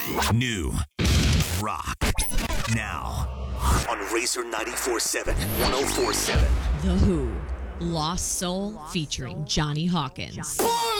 New rock now on Razor 94.7, 104.7. The Who, Lost Soul featuring Johnny Hawkins.